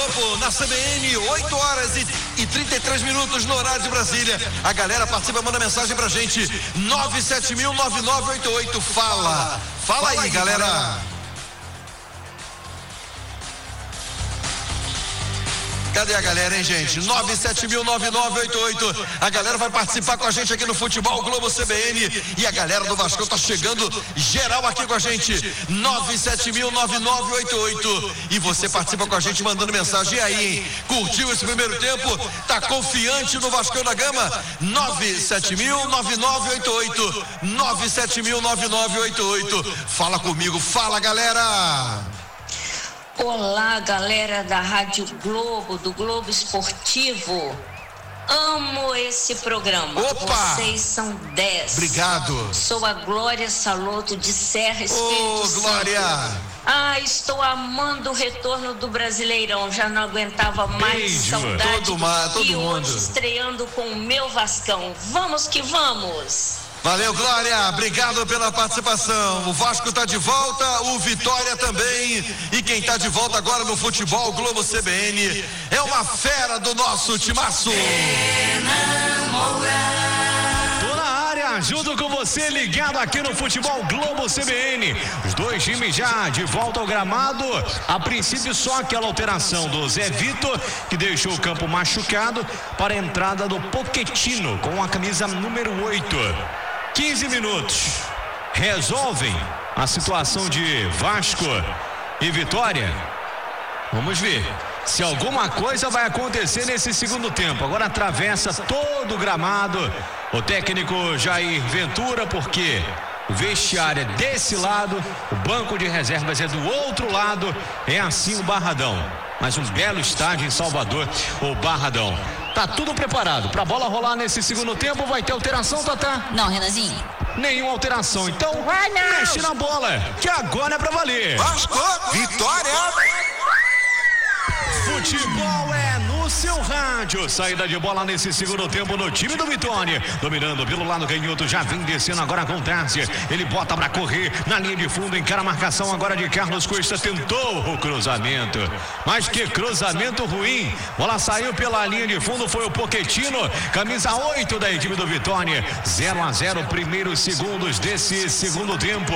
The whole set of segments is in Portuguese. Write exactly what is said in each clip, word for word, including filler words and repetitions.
Globo, na C B N, oito horas e trinta e três minutos no horário de Brasília. A galera participa, manda mensagem pra gente. nove sete mil, nove nove oito oito. Fala. Fala, Fala aí, aí, galera. galera. Cadê a galera, hein, gente? nove sete mil, nove nove oito oito. A galera vai participar com a gente aqui no Futebol Globo C B N. E a galera do Vasco tá chegando geral aqui com a gente. nove sete mil, nove nove oito oito. E você participa com a gente mandando mensagem. E aí, hein? Curtiu esse primeiro tempo? Tá confiante no Vascão da Gama? nove sete mil, nove nove oito oito. nove sete mil, nove nove oito oito. Fala comigo, fala, galera! Olá, galera da Rádio Globo, do Globo Esportivo. Amo esse programa. Opa! Vocês são dez. Obrigado. Sou a Glória Saloto de Serra, Espírito Santo. Ô, Glória! Ah, estou amando o retorno do Brasileirão. Já não aguentava mais. Beijo. Saudade. Todo, mar, todo e mundo. hoje estreando com o meu Vascão. Vamos que vamos! Valeu, Glória, obrigado pela participação. O Vasco tá de volta, o Vitória também. E quem tá de volta agora no Futebol Globo C B N é uma fera do nosso timaço. Tô na área, junto com você, ligado aqui no Futebol Globo C B N. Os dois times já de volta ao gramado. A princípio, só aquela alteração do Zé Vitor, que deixou o campo machucado, para a entrada do Pochettino com a camisa número oito. quinze minutos. Resolvem a situação de Vasco e Vitória? Vamos ver se alguma coisa vai acontecer nesse segundo tempo. Agora atravessa todo o gramado o técnico Jair Ventura, porque o vestiário é desse lado, o banco de reservas é do outro lado. É assim o Barradão. Mas um belo estádio em Salvador, o Barradão. Tá tudo preparado pra bola rolar nesse segundo tempo. Vai ter alteração, Tatá? Não, Renanzinho. Nenhuma alteração. Então, mexe na bola, que agora é pra valer. Vasco, Vitória. Futebol é no seu rádio. Saída de bola nesse segundo tempo no time do Vitória. Dominando pelo lado canhoto, já vem descendo agora com Tárcia. Ele bota pra correr na linha de fundo, encara a marcação agora de Carlos Costa. Tentou o cruzamento, mas que cruzamento ruim. Bola saiu pela linha de fundo, foi o Pochettino, camisa oito da equipe do Vitória. zero a zero, primeiros segundos desse segundo tempo.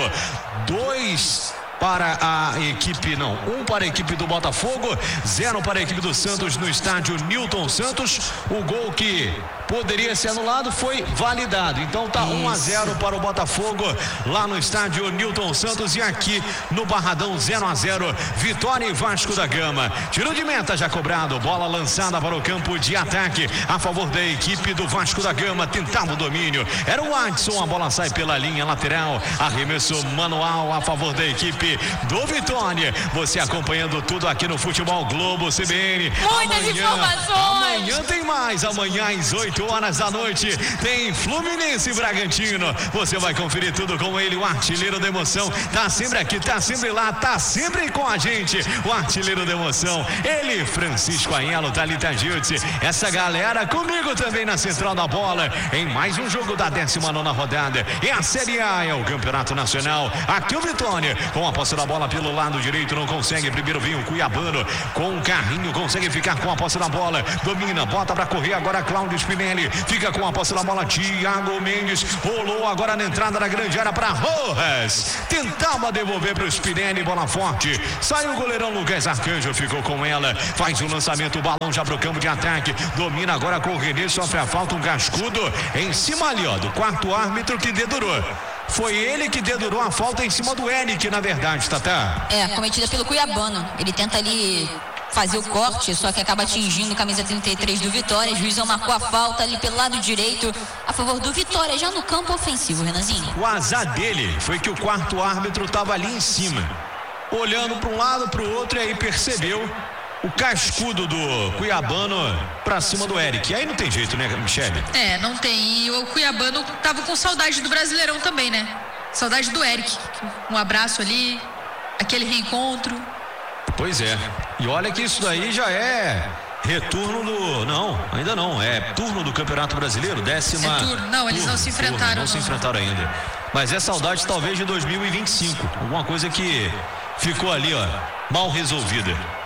Dois para a equipe, não, um para a equipe do Botafogo, zero para a equipe do Santos no estádio Newton Santos. O gol que poderia ser anulado foi validado. Então tá um a zero para o Botafogo lá no estádio Newton Santos. E aqui no Barradão, zero a zero, Vitória e Vasco da Gama. Tiro de meta já cobrado, bola lançada para o campo de ataque a favor da equipe do Vasco da Gama. Tentava o domínio, era o Adson, a bola sai pela linha lateral, arremesso manual a favor da equipe do Vitória. Você acompanhando tudo aqui no Futebol Globo C B N. Muitas amanhã, informações. Amanhã tem mais, amanhã às oito horas da noite tem Fluminense e Bragantino. Você vai conferir tudo com ele, o artilheiro da emoção. Tá sempre aqui, tá sempre lá, tá sempre com a gente. O artilheiro da emoção, ele, Francisco Aiello, Thalita Giltz. Essa galera comigo também na central da bola, em mais um jogo da décima nona rodada. É a Série A, é o Campeonato Nacional. Aqui o Vitória, com a posse da bola pelo lado direito, não consegue. Primeiro vem o Cuiabano com o carrinho, consegue ficar com a posse da bola. Domina, bota pra correr agora Cláudio Spinelli. Fica com a posse da bola Thiago Mendes. Rolou agora na entrada da grande área para Rojas. Tentava devolver para o Spinelli, bola forte. Saiu o goleirão Lucas Arcanjo, ficou com ela. Faz o lançamento, o balão já pro campo de ataque. Domina agora com o René, sofre a falta, um cascudo em cima ali, ó, do quarto árbitro que dedurou. Foi ele que dedurou a falta em cima do Eric, na verdade, Tatá. É, cometida pelo Cuiabano. Ele tenta ali fazer o corte, só que acaba atingindo a camisa trinta e três do Vitória. O juizão marcou a falta ali pelo lado direito a favor do Vitória, já no campo ofensivo, Renanzinho. O azar dele foi que o quarto árbitro estava ali em cima, olhando para um lado, para o outro, e aí percebeu o cascudo do Cuiabano pra cima do Eric. E aí não tem jeito, né, Michele? É, não tem. E o Cuiabano tava com saudade do Brasileirão também, né? Saudade do Eric. Um abraço ali, aquele reencontro. Pois é. E olha que isso daí já é retorno do... Não, ainda não. É turno do Campeonato Brasileiro, décima... É turno. Não, eles turno, não se enfrentaram. Turno, não, não se enfrentaram ainda. Mas é saudade talvez de dois mil e vinte e cinco. Alguma coisa que ficou ali, ó, mal resolvida.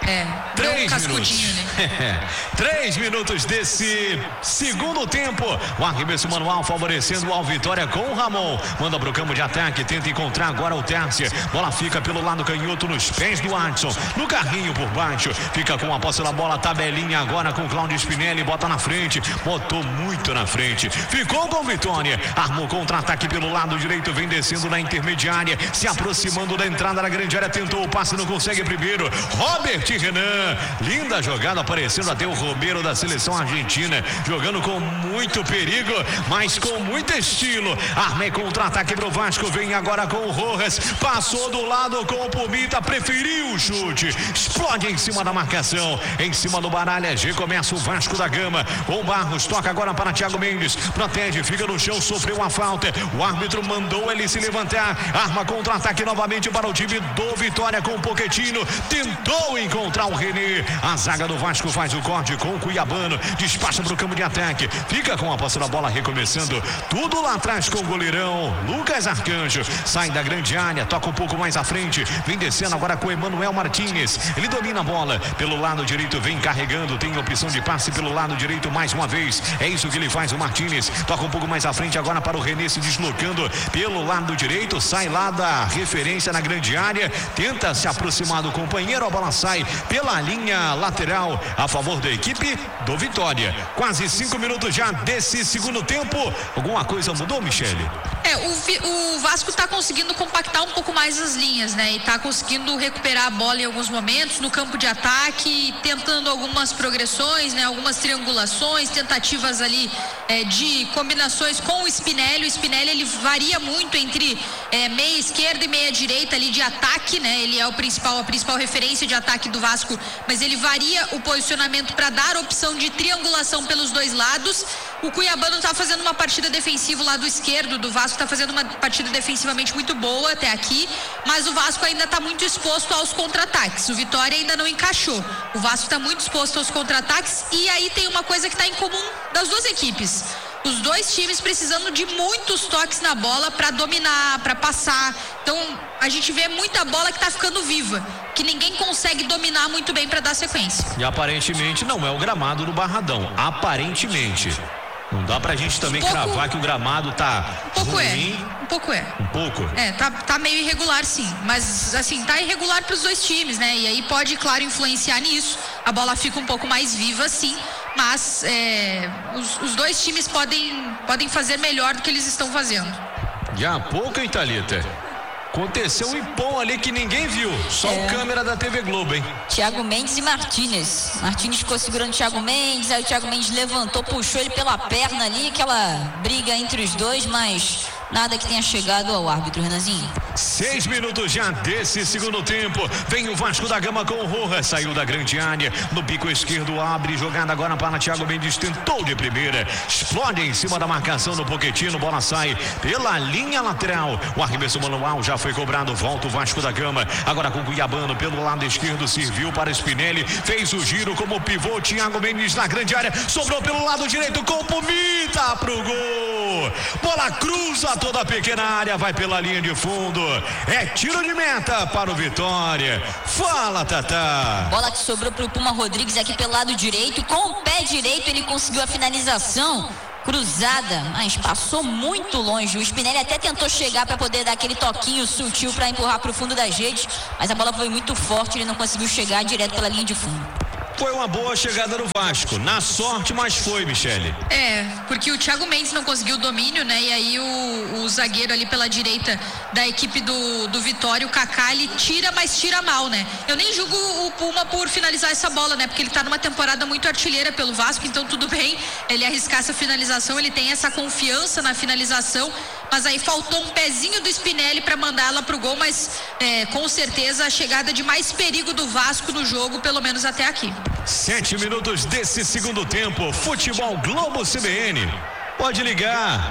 É, Três minutos. Né? Três minutos desse segundo tempo. O arremesso manual favorecendo o Vitória com o Ramon. Manda pro campo de ataque, tenta encontrar agora o Tércia. Bola fica pelo lado canhoto nos pés do Adson. No carrinho por baixo. Fica com a posse da bola, tabelinha agora com o Cláudio Spinelli. Bota na frente. Botou muito na frente. Ficou com Vitória. Armou contra-ataque pelo lado direito. Vem descendo na intermediária. Se aproximando da entrada da grande área. Tentou o passe, não consegue primeiro. Robert Renan, linda jogada, aparecendo até o Romero da seleção argentina, jogando com muito perigo, mas com muito estilo. Armei contra-ataque pro Vasco, vem agora com o Rojas, passou do lado com o Pumita, preferiu o chute, explode em cima da marcação, em cima do Baralha G, começa o Vasco da Gama, o Barros toca agora para Thiago Mendes, protege, fica no chão, sofreu uma falta, o árbitro mandou ele se levantar, arma contra-ataque novamente para o time do Vitória com o Pochettino, tentou encontrar Contra o René, a zaga do Vasco faz o corte com o Cuiabano, despacha para o campo de ataque, fica com a posse da bola recomeçando, tudo lá atrás com o goleirão Lucas Arcanjo, sai da grande área, toca um pouco mais à frente, vem descendo agora com o Emanuel Martínez, ele domina a bola, pelo lado direito vem carregando, tem opção de passe pelo lado direito mais uma vez, é isso que ele faz o Martínez, toca um pouco mais à frente agora para o René se deslocando pelo lado direito, sai lá da referência na grande área, tenta se aproximar do companheiro, a bola sai pela linha lateral a favor da equipe do Vitória. Quase cinco minutos já desse segundo tempo. Alguma coisa mudou, Michele? É, o, o Vasco tá conseguindo compactar um pouco mais as linhas, né? E tá conseguindo recuperar a bola em alguns momentos no campo de ataque, tentando algumas progressões, né? Algumas triangulações, tentativas ali é, de combinações com o Spinelli. O Spinelli, ele varia muito entre é, meia esquerda e meia direita ali de ataque, né? Ele é o principal, a principal referência de ataque do Vasco, mas ele varia o posicionamento para dar opção de triangulação pelos dois lados. O Cuiabano tá fazendo uma partida defensiva lá do esquerdo do Vasco, tá fazendo uma partida defensivamente muito boa até aqui, mas o Vasco ainda tá muito exposto aos contra-ataques. O Vitória ainda não encaixou. O Vasco tá muito exposto aos contra-ataques e aí tem uma coisa que tá em comum das duas equipes. Os dois times precisando de muitos toques na bola para dominar, para passar. Então, a gente vê muita bola que tá ficando viva, que ninguém consegue dominar muito bem para dar sequência. E aparentemente não é o gramado do Barradão. Aparentemente. Não dá pra gente também um pouco, cravar que o gramado tá um pouco ruim. é, um pouco é. Um pouco? É, tá, tá meio irregular sim, mas assim, tá irregular pros dois times, né? E aí pode, claro, influenciar nisso. A bola fica um pouco mais viva sim, mas é, os, os dois times podem, podem fazer melhor do que eles estão fazendo. E há pouco, hein, Thalita? Aconteceu um impom ali que ninguém viu. Só é. o câmera da T V Globo, hein? Thiago Mendes e Martínez. Martínez ficou segurando o Thiago Mendes, aí o Thiago Mendes levantou, puxou ele pela perna ali, aquela briga entre os dois, mas nada que tenha chegado ao árbitro, Renanzinho. Seis minutos já desse segundo tempo. Vem o Vasco da Gama com o Rojas. Saiu da grande área. No bico esquerdo abre. Jogada agora para Thiago Mendes. Tentou de primeira. Explode em cima da marcação do Pochettino. Bola sai pela linha lateral. O arremesso manual já foi cobrado. Volta o Vasco da Gama. Agora com o Cuiabano pelo lado esquerdo. Serviu para Spinelli. Fez o giro como pivô. Thiago Mendes na grande área. Sobrou pelo lado direito com o Pumita pro gol. Bola cruza toda a pequena área. Vai pela linha de fundo. É tiro de meta para o Vitória. Fala, Tatá. Bola que sobrou para o Puma Rodrigues aqui pelo lado direito. Com o pé direito ele conseguiu a finalização cruzada, mas passou muito longe. O Spinelli até tentou chegar para poder dar aquele toquinho sutil para empurrar para o fundo das redes, mas a bola foi muito forte, ele não conseguiu chegar direto pela linha de fundo. Foi uma boa chegada do Vasco, na sorte, mas foi, Michele. É, porque o Thiago Mendes não conseguiu o domínio, né? E aí o, o zagueiro ali pela direita da equipe do, do Vitória, o Kaká, ele tira, mas tira mal, né? Eu nem julgo o Puma por finalizar essa bola, né? Porque ele tá numa temporada muito artilheira pelo Vasco, então tudo bem ele arriscar essa finalização, ele tem essa confiança na finalização, mas aí faltou um pezinho do Spinelli para mandar ela pro gol, mas é, com certeza a chegada de mais perigo do Vasco no jogo, pelo menos até aqui. Sete minutos desse segundo tempo. Futebol Globo C B N. Pode ligar.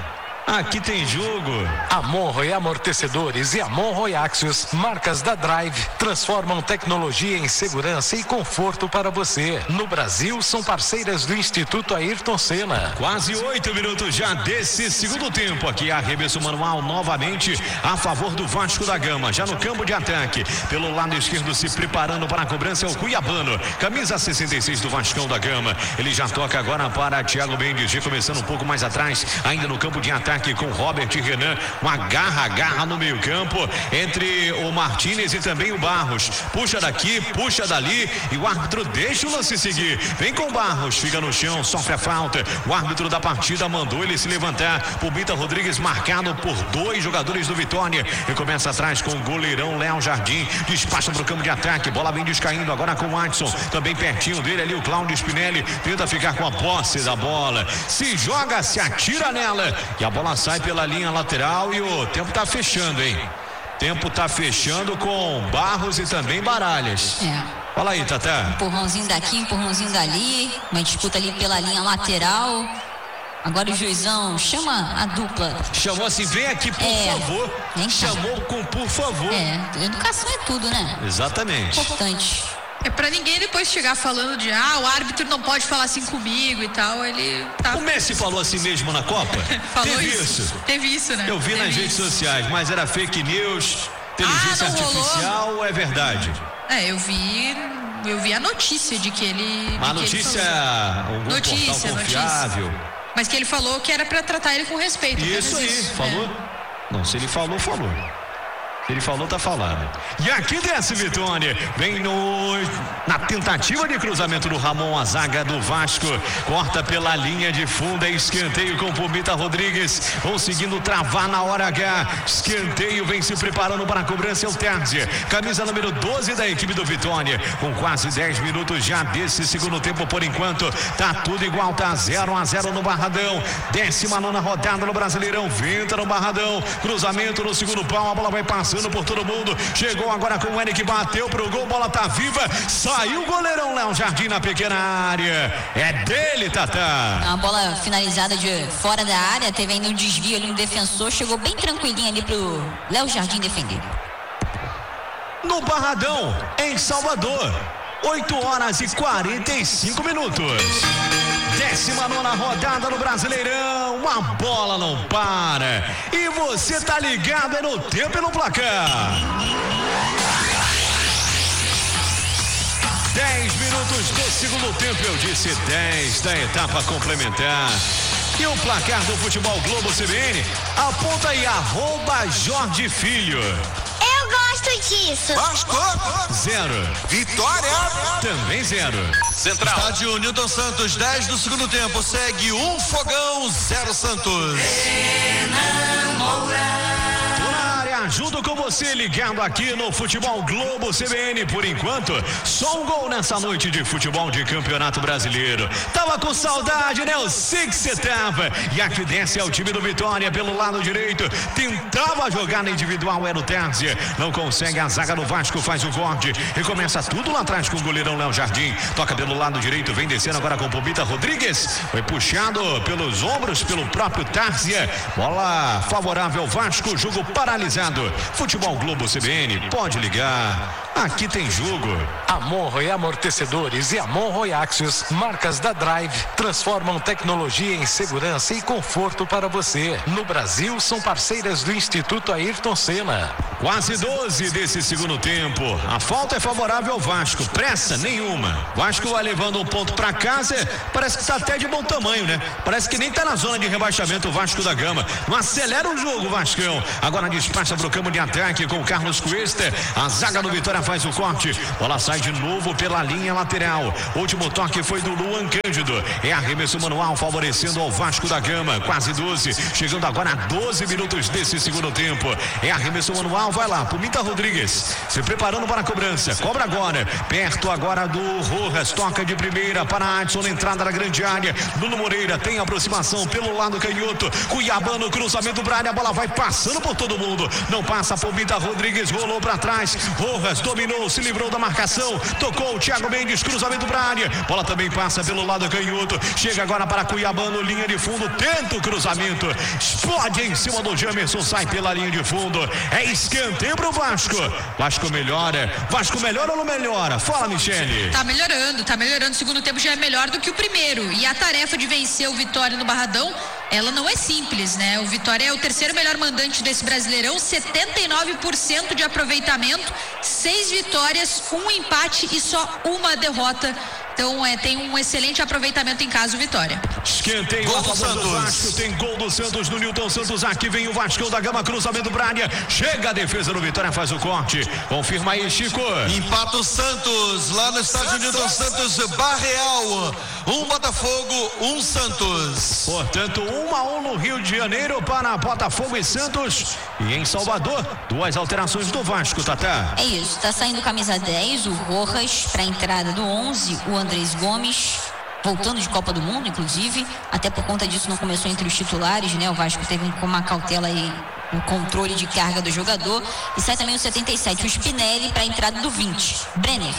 Aqui tem jogo. Monroe e Amortecedores e a Monroe Axios, marcas da Drive, transformam tecnologia em segurança e conforto para você. No Brasil, são parceiras do Instituto Ayrton Senna. Quase oito minutos já desse segundo tempo. Aqui arremesso manual novamente a favor do Vasco da Gama. Já no campo de ataque, pelo lado esquerdo se preparando para a cobrança é o Cuiabano. Camisa sessenta e seis do Vascão da Gama. Ele já toca agora para Thiago Mendes, começando um pouco mais atrás, ainda no campo de ataque com Robert e Renan. Uma garra, garra no meio campo entre o Martínez e também o Barros. Puxa daqui, puxa dali e o árbitro deixa o lance seguir. Vem com o Barros, fica no chão, sofre a falta. O árbitro da partida mandou ele se levantar. O Bita Rodrigues marcado por dois jogadores do Vitória. E começa atrás com o goleirão Léo Jardim. Despacha para o campo de ataque. Bola vem descaindo agora com o Adson. Também pertinho dele ali o Cláudio Spinelli. Tenta ficar com a posse da bola. Se joga, se atira nela. E a bola sai pela linha lateral e o tempo tá fechando, hein? Tempo tá fechando com Barros e também Baralhas. É. Fala aí, Tatá. Empurrãozinho daqui, empurrãozinho dali. Uma disputa ali pela linha lateral. Agora o juizão chama a dupla. Chamou assim, vem aqui, por é, favor. Chamou com por favor. É, educação é tudo, né? Exatamente. Importante. É pra ninguém depois chegar falando de ah, o árbitro não pode falar assim comigo e tal. Ele tá... O Messi falou assim mesmo na Copa? Falou Teve isso. isso. Teve isso, né? Eu vi Teve nas isso. redes sociais, mas era fake news, inteligência ah, artificial rolou. ou é verdade? É, eu vi, eu vi a notícia de que ele. Uma notícia, algum notícia, portal confiável. notícia. Mas que ele falou que era pra tratar ele com respeito. Isso aí, isso. falou? É. Não, se ele falou, falou. Ele falou, tá falado. E aqui desce Vitória. Vem no... na tentativa de cruzamento do Ramon, a zaga do Vasco. Corta pela linha de fundo. É escanteio com o Pumita Rodrigues. Conseguindo travar na hora H. Escanteio vem se preparando para a cobrança. É o Tércia. Camisa número doze da equipe do Vitória. Com quase dez minutos já desse segundo tempo por enquanto. Tá tudo igual. Tá zero a zero no Barradão. Décima nona rodada no Brasileirão. Venta no Barradão. Cruzamento no segundo pau. A bola vai passando por todo mundo, chegou agora com o Eric, bateu pro gol, bola tá viva, saiu o goleirão Léo Jardim na pequena área, é dele, Tatá. Uma bola finalizada de fora da área, teve ainda um desvio ali no defensor, chegou bem tranquilinho ali pro Léo Jardim defender. No Barradão, em Salvador, oito horas e quarenta e cinco minutos. Décima nona rodada no Brasileirão. A bola não para. E você tá ligado é no tempo e no placar. dez minutos do segundo tempo. Eu disse dez da etapa complementar. E o placar do Futebol Globo C B N aponta aí, arroba Jorge Filho. Eu gosto disso. Vasco. Zero. Vitória. Também zero. Central. Estádio Newton Santos, dez do segundo tempo. Segue um Fogão, zero Santos. Junto com você, ligado aqui no Futebol Globo C B N. Por enquanto, só um gol nessa noite de futebol de Campeonato Brasileiro. Tava com saudade, né? Eu sei que você tava. E aqui desce é o time do Vitória pelo lado direito. Tentava jogar na individual, era o Tércia. Não consegue, a zaga do Vasco faz o corte. E começa tudo lá atrás com o goleirão Léo Jardim. Toca pelo lado direito, vem descendo agora com o Pumita Rodrigues. Foi puxado pelos ombros, pelo próprio Tércia. Bola favorável ao Vasco, jogo paralisado. Futebol Globo C B N, pode ligar. Aqui tem jogo. Monroe e Amortecedores e a Monroe Axios, marcas da Drive, transformam tecnologia em segurança e conforto para você. No Brasil, são parceiras do Instituto Ayrton Senna. Quase doze desse segundo tempo. A falta é favorável ao Vasco. Pressa nenhuma. Vasco vai levando um ponto para casa. Parece que está até de bom tamanho, né? Parece que nem está na zona de rebaixamento o Vasco da Gama. Não acelera o jogo, Vascão. Agora despacha para o campo de ataque com o Carlos Cuesta. A zaga do Vitória faz o corte. Bola sai de novo pela linha lateral. Último toque foi do Luan Cândido. É arremesso manual favorecendo ao Vasco da Gama. Quase doze. Chegando agora a doze minutos desse segundo tempo. É arremesso manual. Vai lá, Pumita Rodrigues. Se preparando para a cobrança. Cobra agora. Perto agora do Rojas. Toca de primeira para Adson na entrada da grande área. Nuno Moreira tem aproximação pelo lado canhoto. Cuiabano, cruzamento para a área. A bola vai passando por todo mundo. Não passa, Pumita Rodrigues rolou para trás. Rojas domina. dominou, se livrou da marcação, tocou o Thiago Mendes, cruzamento para a área, bola também passa pelo lado canhoto, chega agora para Cuiabano, linha de fundo, tenta o cruzamento, explode em cima do Jamerson, sai pela linha de fundo, é escanteio pro Vasco. Vasco melhora, Vasco melhora ou não melhora? Fala, Michele. Tá melhorando, tá melhorando, o segundo tempo já é melhor do que o primeiro, e a tarefa de vencer o Vitória no Barradão, ela não é simples, né? O Vitória é o terceiro melhor mandante desse Brasileirão, setenta e nove por cento de aproveitamento, seis vitórias, um empate e só uma derrota. Então é, tem um excelente aproveitamento em casa o Vitória. Escanteio gol a do favor Santos. do Vasco, tem gol do Santos no Newton Santos, aqui vem o Vascão da Gama, cruzamento pra área, chega a defesa do Vitória, faz o corte, confirma aí, Chico. Empata o Santos, lá no estádio Newton Santos, Barreal, um Botafogo, um Santos. Portanto, um a um no Rio de Janeiro para Botafogo e Santos, e em Salvador, duas alterações do Vasco, Tatá. É isso, tá saindo camisa dez, o Rojas, pra entrada do onze, o Andrés Gomes, voltando de Copa do Mundo, inclusive, até por conta disso não começou entre os titulares, né? O Vasco teve com uma cautela aí o controle de carga do jogador, e sai também o setenta e sete, o Spinelli, para a entrada do vinte, Brenner.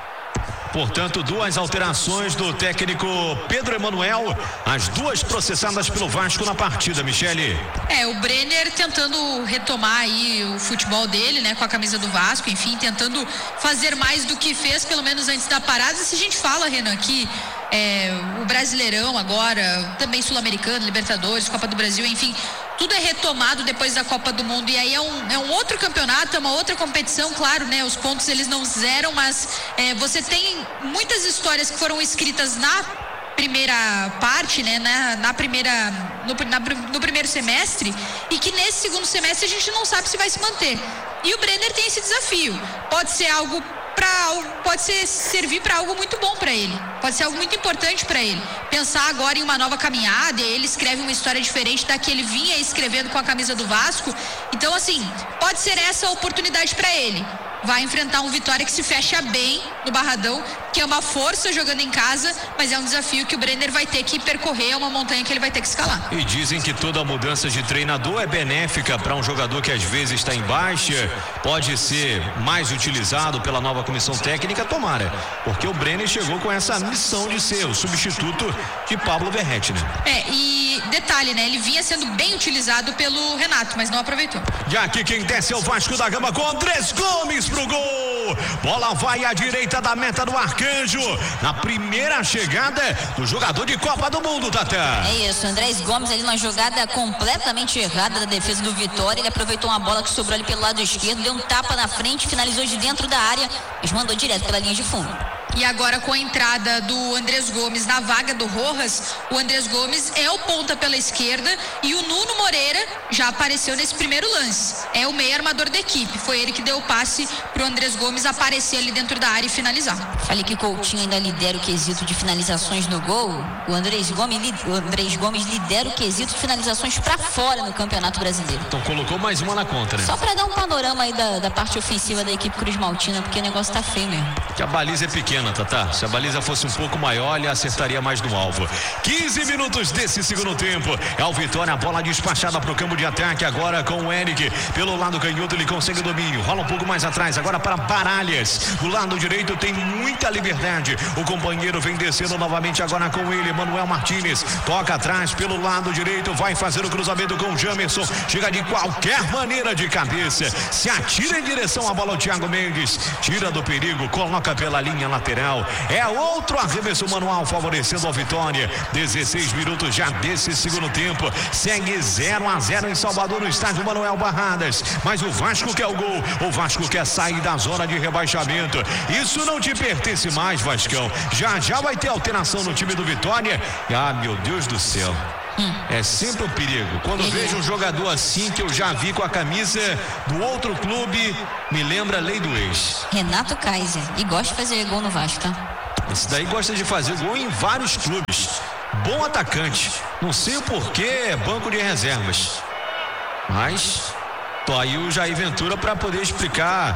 Portanto, duas alterações do técnico Pedro Emanuel, as duas processadas pelo Vasco na partida, Michele. É, o Brenner tentando retomar aí o futebol dele, né, com a camisa do Vasco, enfim, tentando fazer mais do que fez, pelo menos antes da parada. Se a gente fala, Renan, que é, o Brasileirão agora, também Sul-Americano, Libertadores, Copa do Brasil, enfim, tudo é retomado depois da Copa do Mundo, e aí é um, é um outro campeonato, é uma outra competição, claro, né, os pontos eles não zeram, mas é, você tem muitas histórias que foram escritas na primeira parte, né, na, na primeira, no, na, no primeiro semestre, e que nesse segundo semestre a gente não sabe se vai se manter, e o Brenner tem esse desafio, pode ser algo para pode ser servir para algo muito bom para ele, pode ser algo muito importante para ele, pensar agora em uma nova caminhada, e ele escreve uma história diferente da que ele vinha escrevendo com a camisa do Vasco. Então assim, pode ser essa a oportunidade para ele. Vai enfrentar um Vitória que se fecha bem no Barradão, que é uma força jogando em casa, mas é um desafio que o Brenner vai ter que percorrer, é uma montanha que ele vai ter que escalar. E dizem que toda mudança de treinador é benéfica para um jogador que às vezes está em baixa, pode ser mais utilizado pela nova comissão técnica, tomara, porque o Brenner chegou com essa missão de ser o substituto de Pablo Verrete, né? É, e detalhe, né, ele vinha sendo bem utilizado pelo Renato, mas não aproveitou. E aqui quem desce é o Vasco da Gama com Andrés Gomes pro gol, bola vai à direita da meta do Arcanjo, na primeira chegada do jogador de Copa do Mundo, Tatá. É isso, Andrés Gomes ali numa jogada completamente errada da defesa do Vitória, ele aproveitou uma bola que sobrou ali pelo lado esquerdo, deu um tapa na frente, finalizou de dentro da área, mas mandou direto pela linha de fundo. E agora com a entrada do Andrés Gomes na vaga do Rojas, o Andrés Gomes é o ponta pela esquerda e o Nuno Moreira já apareceu nesse primeiro lance. É o meio armador da equipe. Foi ele que deu o passe pro Andrés Gomes aparecer ali dentro da área e finalizar. Falei que Coutinho ainda lidera o quesito de finalizações no gol. O Andrés Gomes, o Andrés Gomes lidera o quesito de finalizações para fora no Campeonato Brasileiro. Então colocou mais uma na conta, né? Só para dar um panorama aí da, da parte ofensiva da equipe Cruz Maltina, porque o negócio tá feio mesmo. Que a baliza é pequena, Tatá. Se a baliza fosse um pouco maior, ele acertaria mais no alvo. quinze minutos desse segundo tempo. É o Vitória, a bola despachada para o campo de ataque agora com o Eric. Pelo lado canhoto ele consegue domínio. Rola um pouco mais atrás, agora para Baralhas. Do lado direito tem muita liberdade. O companheiro vem descendo novamente agora com ele, Manuel Martínez. Toca atrás pelo lado direito, vai fazer o cruzamento com o Jamerson. Chega de qualquer maneira de cabeça. Se atira em direção à bola o Thiago Mendes. Tira do perigo, coloca pela linha lateral. É outro arremesso manual favorecendo a Vitória. dezesseis minutos já desse segundo tempo. Segue zero a zero em Salvador no estádio Manuel Barradas. Mas o Vasco quer o gol. O Vasco quer sair da zona de rebaixamento. Isso não te pertence mais, Vascão. Já já vai ter alteração no time do Vitória. Ah, meu Deus do céu. Hum. É sempre um perigo. Quando Ele... vejo um jogador assim que eu já vi com a camisa do outro clube, me lembra a lei do ex. Renato Kaiser. E gosta de fazer gol no Vasco, tá? Esse daí gosta de fazer gol em vários clubes. Bom atacante. Não sei o porquê, é banco de reservas. Mas tô aí o Jair Ventura para poder explicar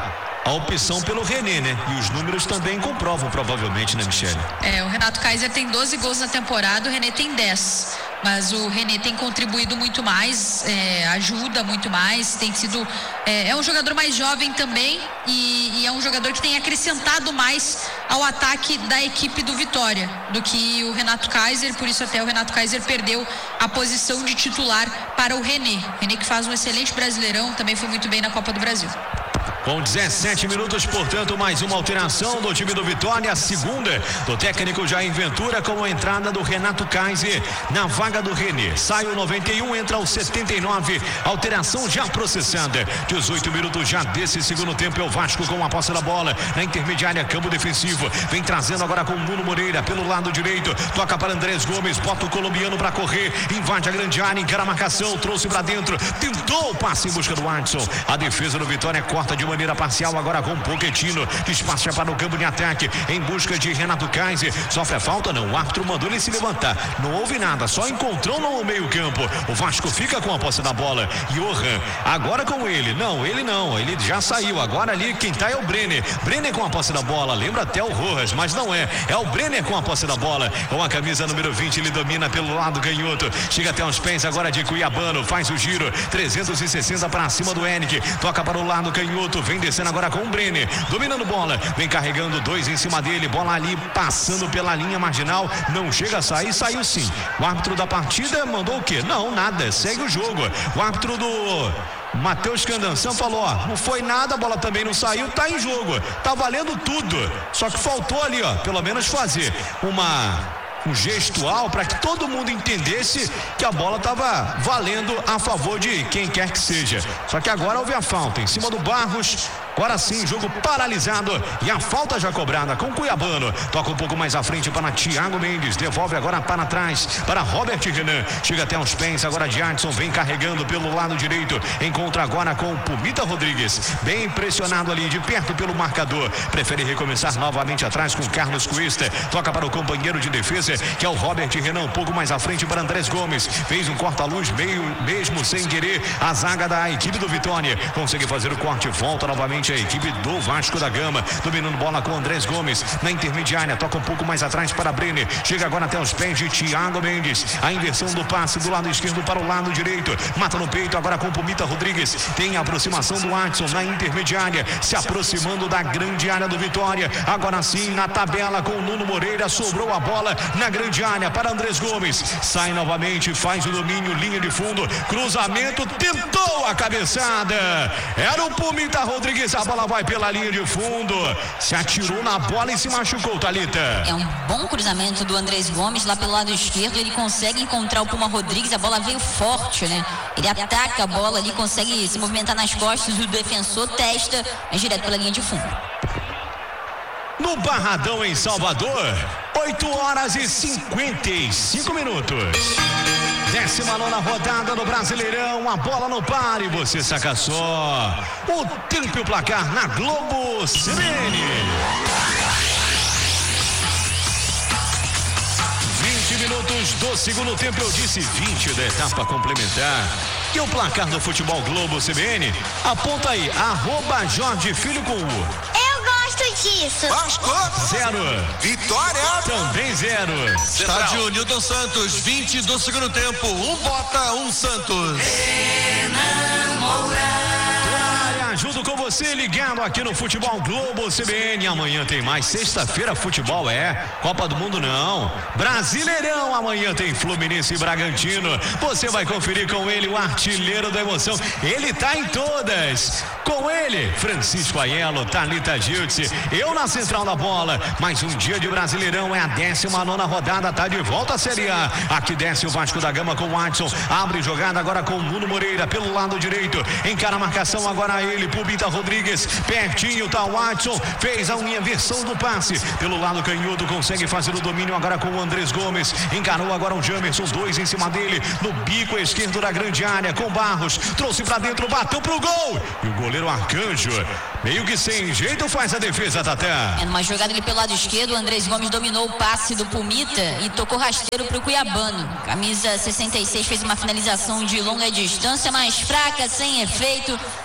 a opção pelo René, né? E os números também comprovam, provavelmente, né, Michele? É, o Renato Kaiser tem doze gols na temporada, o René tem dez. Mas o René tem contribuído muito mais, é, ajuda muito mais, tem sido... É, é um jogador mais jovem também e, e é um jogador que tem acrescentado mais ao ataque da equipe do Vitória do que o Renato Kaiser, por isso até o Renato Kaiser perdeu a posição de titular para o René. René que faz um excelente Brasileirão, também foi muito bem na Copa do Brasil. Com dezessete minutos, portanto, mais uma alteração do time do Vitória, a segunda do técnico Jair Ventura, com a entrada do Renato Kaiser na vaga do René. Sai o noventa e um, entra o setenta e nove, alteração já processada. dezoito minutos já desse segundo tempo, é o Vasco com a posse da bola na intermediária, campo defensivo. Vem trazendo agora com o Nuno Moreira pelo lado direito, toca para Andrés Gomes, bota o colombiano para correr, invade a grande área, encara a marcação, trouxe para dentro, tentou o passe em busca do Adson. A defesa do Vitória corta de uma maneira parcial agora com Pochettino, despacha para o campo de ataque em busca de Renato Kaiser. Sofre a falta? Não, o árbitro mandou ele se levantar, não houve nada, só encontrou no meio campo. O Vasco fica com a posse da bola. Johan, agora com ele, não, ele não, ele já saiu, agora ali quem tá é o Brenner. Brenner com a posse da bola, lembra até o Rojas, mas não é, é o Brenner com a posse da bola, com a camisa número vinte, ele domina pelo lado canhoto, chega até os pés agora de Cuiabano, faz o giro, trezentos e sessenta para cima do Henrique, toca para o lado canhoto, vem descendo agora com o Brenner, dominando bola, vem carregando dois em cima dele, bola ali passando pela linha marginal, não chega a sair, saiu sim. O árbitro da partida mandou o quê? Não, nada, segue o jogo. O árbitro do Matheus Candanção falou, ó, não foi nada, a bola também não saiu, tá em jogo, tá valendo tudo, só que faltou ali, ó, pelo menos fazer uma... um gestual para que todo mundo entendesse que a bola estava valendo a favor de quem quer que seja. Só que agora houve a falta em cima do Barros. Agora sim, jogo paralisado e a falta já cobrada com Cuiabano. Toca um pouco mais à frente para Thiago Mendes. Devolve agora para trás para Robert Renan. Chega até os pés agora de Adson. Vem carregando pelo lado direito. Encontra agora com Pumita Rodrigues. Bem pressionado ali de perto pelo marcador. Prefere recomeçar novamente atrás com Carlos Cuesta. Toca para o companheiro de defesa, que é o Robert Renan. Um pouco mais à frente para Andrés Gomes. Fez um corta-luz meio mesmo sem querer. A zaga da equipe do Vitória consegue fazer o corte. Volta novamente a equipe do Vasco da Gama, dominando bola com Andrés Gomes na intermediária, toca um pouco mais atrás para Brenner, chega agora até os pés de Thiago Mendes, a inversão do passe do lado esquerdo para o lado direito, mata no peito agora com Pumita Rodrigues, tem a aproximação do Adson na intermediária, se aproximando da grande área do Vitória, agora sim na tabela com o Nuno Moreira, sobrou a bola na grande área para Andrés Gomes, sai novamente, faz o domínio, linha de fundo, cruzamento, tentou a cabeçada, era o Pumita Rodrigues, a bola vai pela linha de fundo, se atirou na bola e se machucou, Thalita. É um bom cruzamento do Andrés Gomes lá pelo lado esquerdo, ele consegue encontrar o Puma Rodrigues, a bola veio forte, né? Ele ataca a bola ali, consegue se movimentar nas costas, o defensor testa, mas direto pela linha de fundo. No Barradão, em Salvador, oito horas e cinquenta e cinco minutos. Décima nona rodada no Brasileirão, a bola no par e você saca só. O tempo e o placar na Globo C B N. vinte minutos do segundo tempo, eu disse vinte da etapa complementar. E o placar do Futebol Globo C B N, aponta aí, arroba Jorge Filho com U. Disso. Vasco Zero. Vitória também zero. Estádio Newton Santos, vinte do segundo tempo, um Bota, um Santos. Junto com você, ligado aqui no Futebol Globo C B N. Amanhã tem mais. Sexta-feira, futebol é Copa do Mundo, não. Brasileirão, amanhã tem Fluminense e Bragantino. Você vai conferir com ele, o artilheiro da emoção. Ele tá em todas. Com ele, Francisco Aiello, Thalita Giltz. Eu na central da bola. Mais um dia de Brasileirão, é a décima nona rodada. Tá de volta à Série A. Aqui desce o Vasco da Gama com o Adson. Abre jogada agora com o Nuno Moreira pelo lado direito. Encara a marcação agora ele. Pumita Rodrigues, pertinho tá o Adson, fez a inversão do passe, pelo lado canhoto, consegue fazer o domínio agora com o Andrés Gomes, encarou agora o Jamerson, dois em cima dele, no bico esquerdo da grande área, com Barros, trouxe pra dentro, bateu pro gol, e o goleiro Arcanjo, meio que sem jeito faz a defesa, Tatá. É numa jogada ali pelo lado esquerdo, o Andrés Gomes dominou o passe do Pumita e tocou rasteiro pro Cuiabano, camisa sessenta e seis fez uma finalização de longa distância, mais fraca, sem efeito,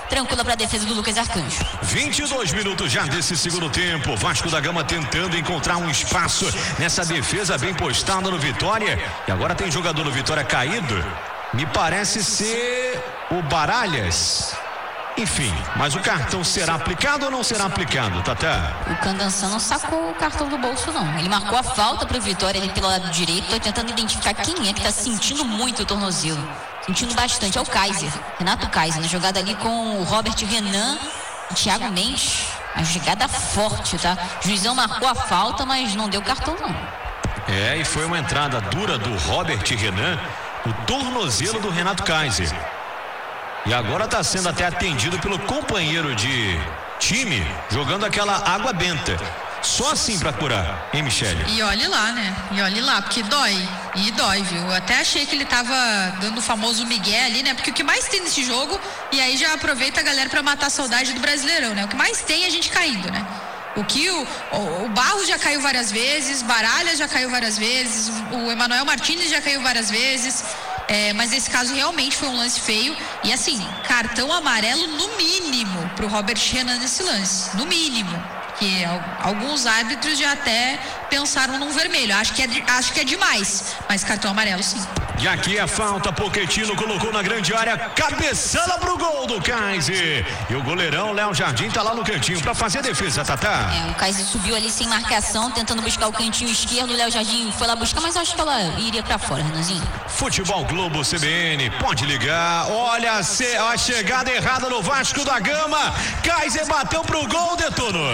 tranquila para a defesa do Lucas Arcanjo. vinte e dois minutos já desse segundo tempo. Vasco da Gama tentando encontrar um espaço nessa defesa bem postada no Vitória. E agora tem jogador no Vitória caído. Me parece ser o Baralhas. Enfim, mas o cartão será aplicado ou não será aplicado, Tatá? O Candançã não sacou o cartão do bolso, não. Ele marcou a falta pro Vitória ali pelo lado direito. Tô tentando identificar quem é que tá sentindo muito o tornozelo. Sentindo bastante. É o Kaiser, Renato Kaiser, na jogada ali com o Robert Renan e Thiago Mendes. A jogada forte, tá? O juizão marcou a falta, mas não deu cartão, não. É, e foi uma entrada dura do Robert Renan, o tornozelo do Renato Kaiser. E agora está sendo até atendido pelo companheiro de time, jogando aquela água benta. Só assim para curar, hein, Michele? E olhe lá, né? E olhe lá, porque dói. E dói, viu? Eu até achei que ele tava dando o famoso migué ali, né? Porque o que mais tem nesse jogo, e aí já aproveita a galera para matar a saudade do Brasileirão, né? O que mais tem é a gente caindo, né? O que o, o, o Barros já caiu várias vezes, Baralha já caiu várias vezes, o Emanuel Martins já caiu várias vezes. É, mas nesse caso realmente foi um lance feio. E assim, cartão amarelo no mínimo pro Robert Renan nesse lance. No mínimo. Que alguns árbitros já até pensaram num vermelho. Acho que é, acho que é demais. Mas cartão amarelo sim. E aqui a falta, Pochettino colocou na grande área, cabeçada pro gol do Kaiser. E o goleirão Léo Jardim tá lá no cantinho pra fazer a defesa, Tatá. É, o Kaiser subiu ali sem marcação, tentando buscar o cantinho esquerdo. O Léo Jardim foi lá buscar, mas acho que ela iria pra fora, Renanzinho. Futebol Globo C B N, pode ligar. Olha a chegada errada no Vasco da Gama. Kaiser bateu pro gol, detonou.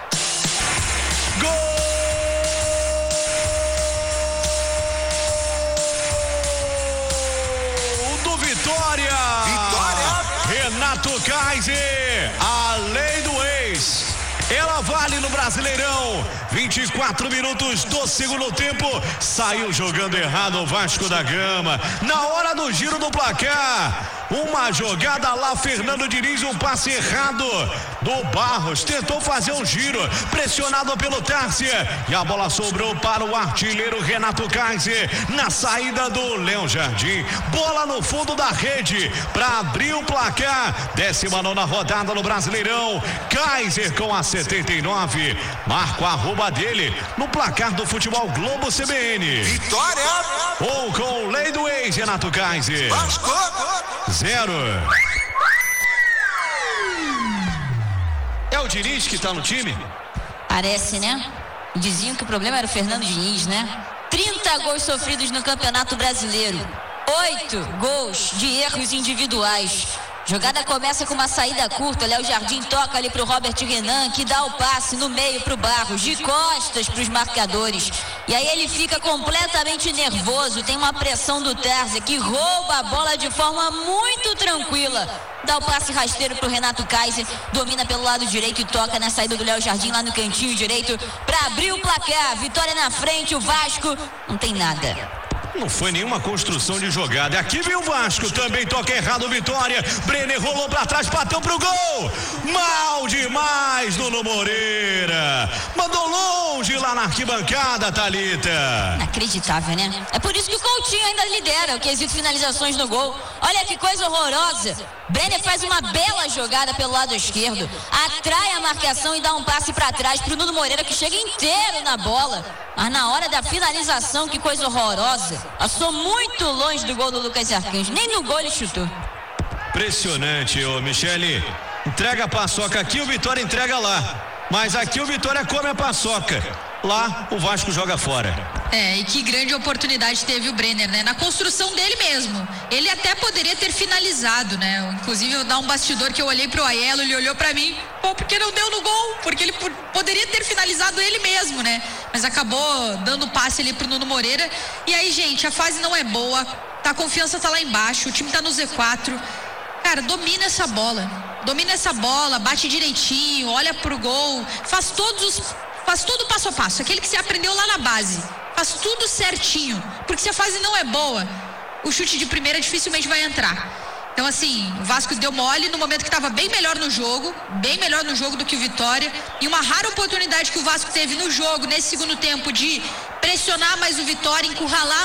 Gol! Vitória! Vitória! Renato Kaiser, a lei do ex. Ela vale no Brasileirão. vinte e quatro minutos do segundo tempo. Saiu jogando errado o Vasco da Gama. Na hora do giro do placar, uma jogada lá, Fernando Diniz, um passe errado do Barros. Tentou fazer um giro, pressionado pelo Tárcia. E a bola sobrou para o artilheiro Renato Kaiser. Na saída do Léo Jardim. Bola no fundo da rede para abrir o placar. décima nona rodada no Brasileirão. Kaiser com a setenta e nove. Marca o arroba dele no placar do Futebol Globo C B N. Vitória! Ou com o lei do ex, Renato Kaiser. Vasco! Zero. É o Diniz que tá no time? Parece, né? Diziam que o problema era o Fernando Diniz, né? trinta gols sofridos no Campeonato Brasileiro. oito gols de erros individuais. Jogada começa com uma saída curta. Léo Jardim toca ali pro Robert Renan, que dá o passe no meio pro Barros, de costas pros marcadores. E aí ele fica completamente nervoso. Tem uma pressão do Tárcia, que rouba a bola de forma muito tranquila. Dá o passe rasteiro pro Renato Kaiser, domina pelo lado direito e toca na saída do Léo Jardim lá no cantinho direito para abrir o placar. Vitória na frente, o Vasco não tem nada. Não foi nenhuma construção de jogada. Aqui vem o Vasco, também toca errado, Vitória. Brenner rolou pra trás, bateu pro gol. Mal demais, Nuno Moreira. Mandou longe lá na arquibancada, Thalita. Inacreditável, né? É por isso que o Coutinho ainda lidera o quesito finalizações no gol. Olha que coisa horrorosa. Brenner faz uma bela jogada pelo lado esquerdo, atrai a marcação e dá um passe pra trás pro Nuno Moreira, que chega inteiro na bola. Mas na hora da finalização, que coisa horrorosa. Passou muito longe do gol do Lucas Arcanjo. Nem no gol ele chutou. Impressionante, ô Michele. Entrega a paçoca aqui, o Vitória entrega lá. Mas aqui o Vitória come a paçoca. Lá o Vasco joga fora. É, e que grande oportunidade teve o Brenner, né? Na construção dele mesmo. Ele até poderia ter finalizado, né? Inclusive eu dar um bastidor que eu olhei pro Aiello, ele olhou pra mim, pô, porque não deu no gol? Porque ele poderia ter finalizado ele mesmo, né? Mas acabou dando passe ali pro Nuno Moreira. E aí, gente, a fase não é boa, tá, a confiança tá lá embaixo, o time tá no Z quatro. Cara, domina essa bola. Domina essa bola, bate direitinho, olha pro gol, faz todos os Faz tudo passo a passo, aquele que você aprendeu lá na base. Faz tudo certinho, porque se a fase não é boa, o chute de primeira dificilmente vai entrar. Então assim, o Vasco deu mole no momento que estava bem melhor no jogo, bem melhor no jogo do que o Vitória, e uma rara oportunidade que o Vasco teve no jogo, nesse segundo tempo, de pressionar mais o Vitória, encurralar